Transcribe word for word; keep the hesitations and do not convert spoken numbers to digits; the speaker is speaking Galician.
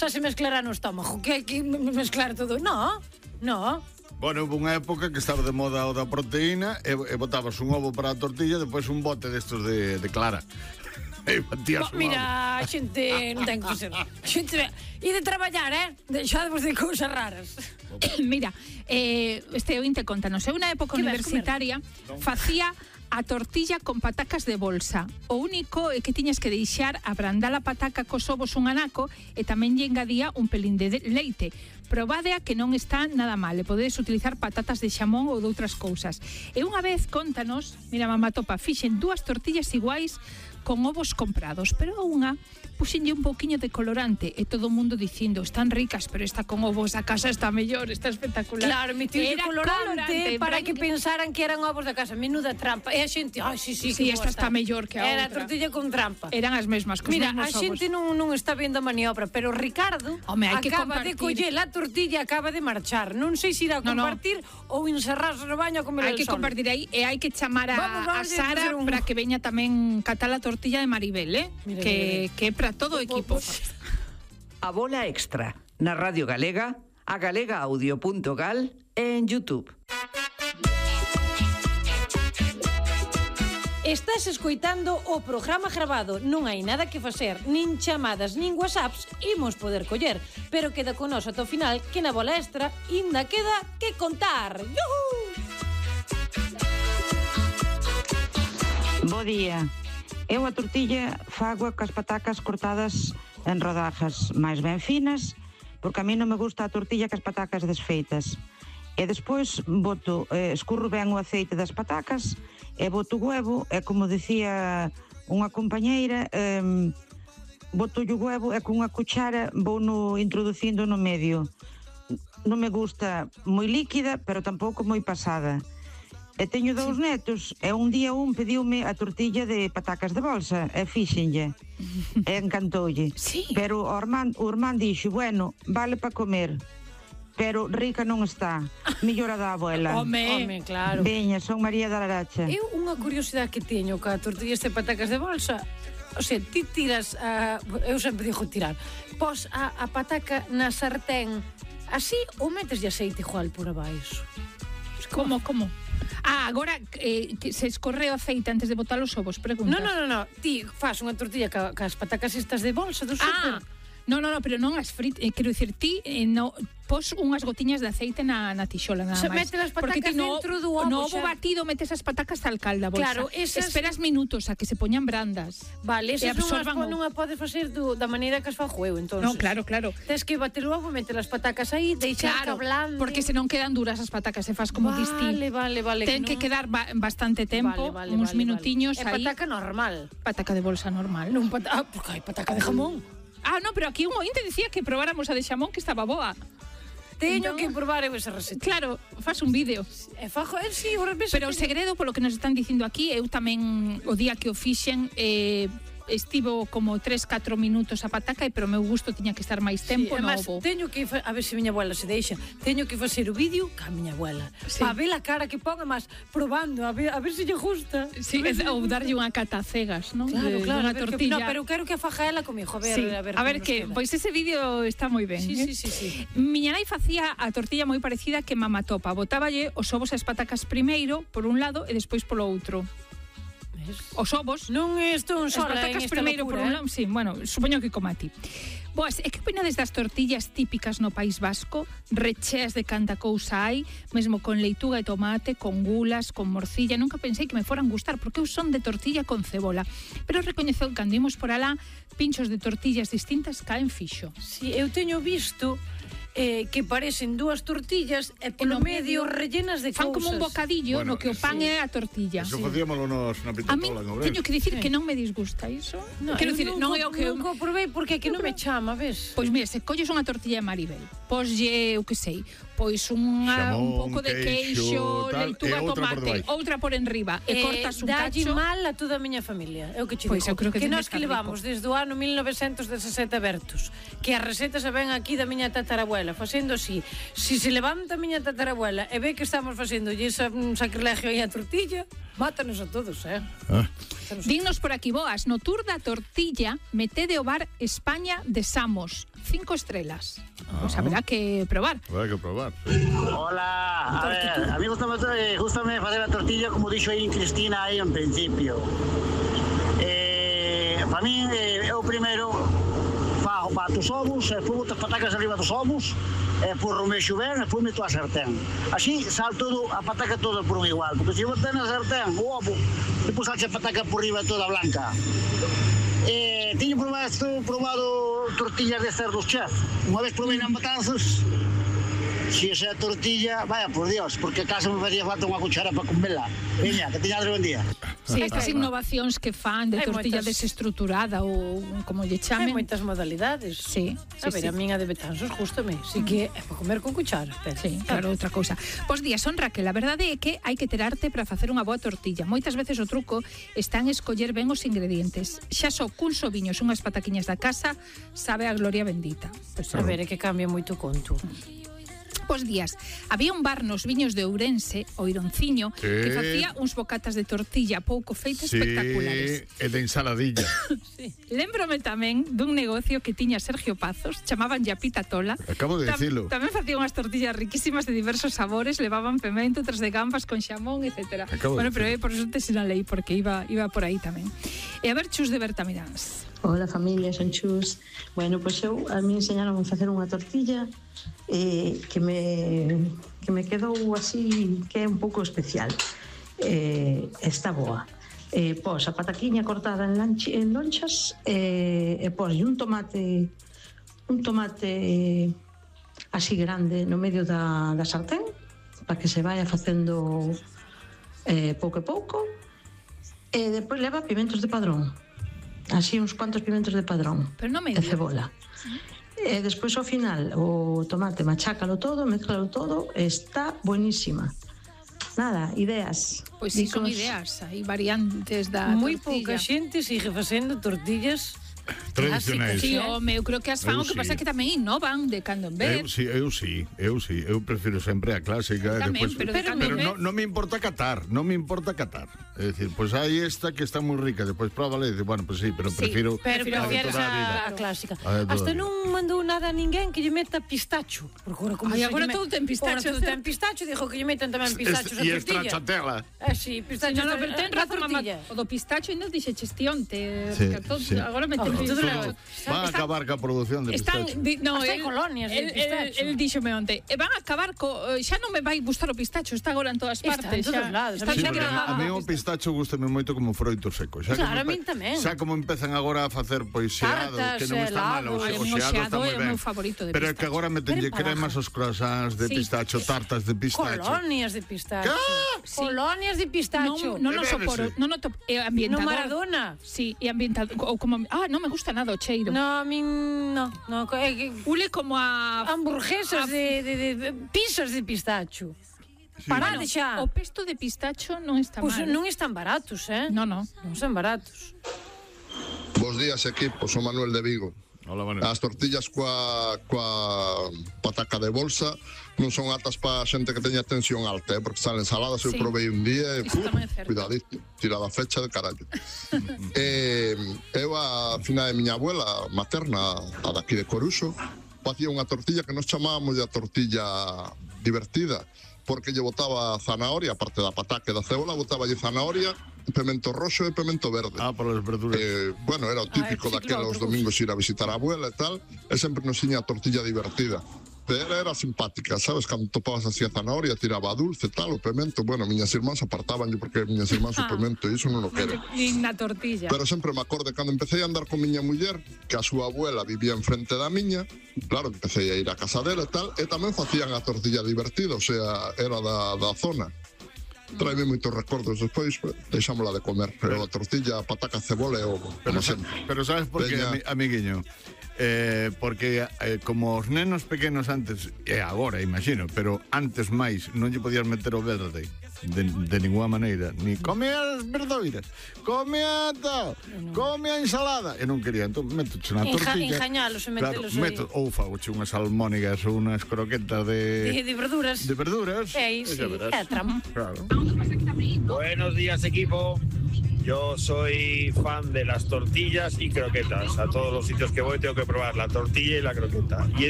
xa se mezclará no estómago, que hai que mezclar todo. No, no. Bueno, houve unha época que estaba de moda o da proteína e, e botabas un ovo para a tortilla e depois un bote destos de, de clara. E batías un Mira, a xente non ten que ser. A xente e de traballar, eh? Deixadvos de cousas raras. Mira, eh, este ointe contanos, eu na época universitaria facía a tortilla con patacas de bolsa. O único é que tiñas que deixar abrandar a pataca cos ovos un anaco e tamén lle engadía un pelín de leite. Probadea que non está nada mal, e podedes utilizar patatas de xamón ou de outras cousas. E unha vez, contanos, mira, mamá topa, fixen dúas tortillas iguais con ovos comprados, pero a unha puxenlle un pouquiño de colorante e todo o mundo dicindo, están ricas, pero esta con ovos da casa está mellor, está espectacular. Claro, metiulle colorante, colorante para que pensaran que eran ovos da casa. Menuda trampa. E a xente, ai, si, si, sí, esta está mellor que a outra. Era a tortilla con trampa. Eran as mesmas, cos Mira, mesmos ovos. Mira, a xente non, non está vendo a maniobra, pero Ricardo Home, acaba de coller a tortilla, acaba de marchar. Non sei se irá a compartir no, no. ou encerrarse no baño a comer el sol. Hai que compartir aí e hai que chamar a, vamos, vamos a Sara un... para que veña tamén catar a tortilla de Maribel, eh? Mira, que, mira. que é para todo o equipo. A bola extra na Radio Galega, a galega audio punto gal e en YouTube. Estás escoitando o programa gravado. Non hai nada que facer, nin chamadas, nin whatsapps, imos poder coller, pero queda con nós ata o final, que na bola extra ainda queda que contar. ¡Yuhu! Bo día. Eu a tortilla fago cas patacas cortadas en rodajas máis ben finas, porque a mí non me gusta a tortilla cas patacas desfeitas. E despois boto, eh, escurro ben o aceite das patacas e boto o huevo, e como dicía unha compañeira, eh, boto o huevo e con unha cuchara vou no introducindo no medio. Non me gusta moi líquida, pero tampouco moi pasada. E teño dous sí. netos, e un día un pediume a tortilla de patacas de bolsa, e fíxenlle, e encantoulle. Sí. Pero o irmán, o irmán dixo, bueno, vale para comer, pero rica non está, mellor a da abuela. Home, Home claro. Veña, son María da Laracha. Eu unha curiosidade que teño ca tortilla de patacas de bolsa, o sea, ti tiras, a, eu sempre digo tirar, pos a, a pataca na sartén así ou metes de aceite igual por abaixo? Como, como? Ah, agora eh, se escorre o aceite antes de botar os ovos, preguntas. Non, non, non, no. Ti faz unha tortilla ca, cas patacas estas de bolsa do super. Ah, non, non, no, pero non as fritas, eh, quero dicir, ti eh, no, pos unhas gotiñas de aceite na, na tixola, nada máis. Se mete as patacas no, dentro do ovo. No ovo xa. Batido metes as patacas al calda, bolsa. Claro, esas... Esperas minutos a que se poñan brandas. Vale, esas non as podes facer do, da maneira que as fago eu, entonces. Non, claro, claro. Tes que bater o ovo, meter as patacas aí, deixar claro, que ablande. Porque se non quedan duras as patacas, se faz como vale, distín. Vale, vale, vale. Ten que, que no... quedar ba bastante tempo, vale, vale, uns vale, minutiños vale. aí. É pataca normal. Pataca de bolsa normal. Non pata... Ah, porque hai pataca de jamón. Ah, no, pero aquí un ointe dicía que probáramos a de xamón, que estaba boa. Teño que probar eu esa receta. Claro, faz un vídeo. E fajo, el sí, o repese. Pero o segredo, polo que nos están dicindo aquí, eu tamén o día que o fixen, eh, estivo como tres catro minutos a pataca, e pero o meu gusto tiña que estar máis tempo sí, no ovo. Teño que, a ver se miña abuela se deixa, teño que facer o vídeo ca miña abuela. Sí. A ver a cara que ponga máis probando, a ver, a ver se lle gusta. Sí, si ou darlle unha cata a cegas, non? Claro, de, claro, unha tortilla. Que, no, pero quero que a faja ela comigo, a ver, sí. a ver. A ver que, pois ese vídeo está moi ben. Sí, eh? sí, sí, sí. Miña nai facía a tortilla moi parecida que mamá topa, botáballe os ovos e as patacas primeiro por un lado e despois polo outro. Os ovos non estou sola as patacas en primeiro locura, por un eh? lado, sí, bueno, supoño que como a ti. Boas, e que opinades das tortillas típicas no País Vasco? Recheas de canta cousa hai, mesmo con leituga e tomate, con gulas, con morcilla. Nunca pensei que me foran gustar, porque eu son de tortilla con cebola. Pero recoñezo que cando imos por alá, pinchos de tortillas distintas caen fixo. Si, sí, eu teño visto eh, que parecen dúas tortillas e polo medio rellenas de fan cousas. Fan como un bocadillo, bueno, no que o pan sí. é a tortilla. Eso sí. facíamolo nos na pitotola. A mí, teño que dicir sí. que non me disgusta iso. No, Quero dicir, non é o que... Nunca probei porque é que non me chama, ves? Pois mira, se colles unha tortilla de Maribel, poslle, o que sei, pois unha, xamón, un pouco de queixo, tal, leituga, tomate, outra por enriba, e, e cortas un dalle cacho. mal a toda a miña familia. É o que che pois digo. Eu creo que, que nós que levamos desde o ano mil novecentos dezasete abertos, que as recetas se ven aquí da miña tatarabuela. tatarabuela facendo así, si se levanta a miña tatarabuela e ve que estamos facendo un sacrilegio aí a tortilla, mátanos a todos, eh? Ah. Dignos por aquí, boas, no tour da tortilla metede o bar España de Samos, cinco estrelas. Ah. Pois haberá que probar. Habrá que probar. Hola, a ver, a mí gustame, gustame facer a tortilla como dixo aí Cristina aí en principio. Eh, para mí, eh, eu primeiro fago para os ovos, e pongo as patacas arriba dos ovos, e por o mexo ben, e depois meto a sartén. Así sal todo, a pataca toda por un igual, porque se botar na sartén o ovo, depois salse a pataca por riba toda blanca. Eh, teño probado, probado tortillas de cerdo chef. Unha vez probei nas Matanzas, si esa tortilla, vaya por Dios, porque a casa me facía falta unha cuchara para comela. Veña, que teña buen día. Sí, estas innovacións que fan de Hai tortilla moitas- desestruturada ou como lle Hai chamen. moitas modalidades. Sí, A sí, ver, sí. a miña de Betanzos, justame. Si que é para comer con cuchara. pero- Sí, claro, outra cousa. Bos días, son Raquel. A verdade é que hai que ter arte para facer unha boa tortilla. Moitas veces o truco está en escoller ben os ingredientes. Xa só cun soviños e unhas pataquiñas da casa sabe a gloria bendita. Pues, a ver, é que cambia moito o conto. Bos días. Había un bar nos viños de Ourense, o Ironciño, Sí. que facía uns bocatas de tortilla pouco feitas Sí, espectaculares. e de ensaladilla. Lémbrome tamén dun negocio que tiña Sergio Pazos, chamaban ya Pita Tola. Acabo de dicilo. Tamén facían unhas tortillas riquísimas de diversos sabores, levaban pemento, tres de gambas con xamón, etcétera. Acabo de Bueno, pero dicilo. eh, por eso te sinalei, porque iba iba por aí tamén. E a ver, Chus de Bertamiráns. Hola familia, son Chus. Bueno, pois eu a mí enseñaron a facer unha tortilla eh, que me que me quedou así, que é un pouco especial. Eh, está boa. Eh, pos a pataquiña cortada en, lanchi, en lonchas eh, e pos un tomate un tomate así grande no medio da, da sartén para que se vaya facendo eh, pouco a pouco e depois leva pimentos de padrón. Así uns cuantos pimentos de padrón Pero non me e cebola. E despois ao final o tomate machácalo todo, mezclalo todo, e está buenísima. Nada, ideas. Pois sí, son Dicos. ideas, hai variantes da Moi tortilla. pouca xente sigue facendo tortillas Tradicionais. Sí, home, eu creo que as fan, Eu o que sí. pasa é que tamén innovan de cando en vez. Eu sí, eu sí, eu sí, eu prefiro sempre a clásica. Tamén, Despois, pero de cando pero en no, vez. no me importa catar, no me importa catar. É dicir, pues hai esta que está moi rica, despois próbala e dices, bueno, pues sí, pero Sí, prefiro Pero a de prefieres toda a vida. a, a clásica. A de toda Hasta a vida. non mandou nada a ninguén que lle meta pistacho. Porque agora como Ai, se agora lle todo ten pistacho, Agora todo ten pistacho, dijo que lle metan tamén pistachos a E tortilla. estrachatela. Ah, sí, Sí, pistacho no, no, pero ten na razón, mamá. tortilla. O do pistacho ainda dixeches tionte, Sí, Ricardo, sí. agora me Oh, ten todo pistacho. Van a acabar ca produción de Están, pistacho. di, no, Hasta hai el- colonias de el, el, pistacho. el díxome onte, e van a acabar co, eh, xa non me vai gustar o pistacho, está agora en todas Está partes. en todos xa, lados, está a mí Sí, xa me porque agrada. a mí o pistacho gustame moito como froito seco. Xa Claro, como a min empe- tamén. Xa como empezan agora a facer pois xeado, Tartas, que non está mal, o, helados. xe- Ai, o a min o xeado está xeado moi é o ben. meu favorito de Pero é que pistacho. agora metenlle Pero cremas aos croissants de Sí. pistacho, tartas de pistacho. Colonias de pistacho. Sí. Colonias de pistacho. Non, non o Bébese. soporo, non o top, é ambientador. No Maradona. Sí, e ambientador, ou como, ah, non me gusta nada o cheiro. No, a min no, no, é que Ule como a hamburguesas a- de, de, de, de pisos de pistacho. Parade xa. O pesto de pistacho non está Pois mal. non están baratos, eh? No, no. Non son baratos. Bos días, equipo, son Manuel de Vigo. Hola, Manuel. As tortillas coa, coa pataca de bolsa non son aptas para xente que teña tensión alta, eh, porque salen saladas, eu Sí. provei un día e Isto uh, tamén é certo. cuidadito, tirada a fecha de carallo. eh, eu a fina de miña abuela materna, a daqui de Coruxo, facía unha tortilla que nos chamábamos a tortilla divertida, porque lle botaba zanahoria, aparte da pataca e da cebola, botaba lle zanahoria, pemento roxo e pemento verde. Ah, por las verduras. Eh, bueno, era o típico Ah, sí, daquela claro, os domingos ir a visitar a abuela e tal, e sempre nos tiña a tortilla divertida. Pero era, era simpática, sabes? Cando topabas así a zanahoria, tiraba a dulce, tal, o pemento. Bueno, miñas irmáns apartaban porque miñas irmáns o pemento e iso non o queren. Nin na tortilla. Pero sempre me acorde cando empecé a andar con miña muller, que a súa abuela vivía enfrente da miña, claro, empecé a ir a casa dela e tal, e tamén facían a tortilla divertida, o sea, era da, da zona. Traeme moitos recordos despois, pues, deixámola de comer. Pero a tortilla, a pataca, cebola e ovo, como Pero, sa- sempre. pero sabes por qué, Veña. ami- amiguiño? eh, porque eh, como os nenos pequenos antes, e agora, imagino, pero antes máis non lle podías meter o verde de, de ninguna maneira, ni come as verdoiras, come a tal, come a ensalada, e non quería, entón metoche na Enja, tortilla. enjañalos e metelos claro, meto, ou fagoche unhas almónigas ou unhas croquetas de... De, de verduras. De verduras. E aí, sí, é tramo. Claro. Buenos días, equipo. Yo soy fan de las tortillas y croquetas. A todos los sitios que voy tengo que probar la tortilla y la croqueta. Y